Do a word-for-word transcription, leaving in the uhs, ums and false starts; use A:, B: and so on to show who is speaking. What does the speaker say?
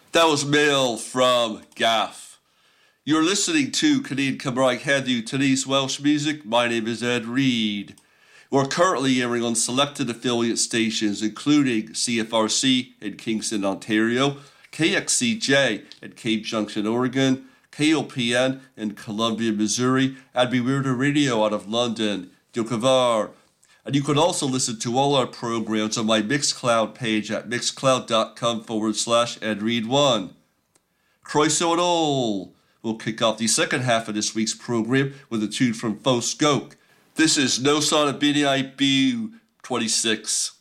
A: That was Mail from Gaff. You're listening to Canadian Cymraeg Heddiw, today's Welsh music. My name is Ed Reed. We're currently airing on selected affiliate stations, including C F R C in Kingston, Ontario, K X C J in Cape Junction, Oregon, K O P N in Columbia, Missouri, and Bewirder Radio out of London, Dukavar. And you can also listen to all our programs on my Mixcloud page at mixcloud.com forward slash edread1. Croeso and all. We'll kick off the second half of this week's program with a tune from Fo Scoke. This is No Son of Bini I B twenty-six.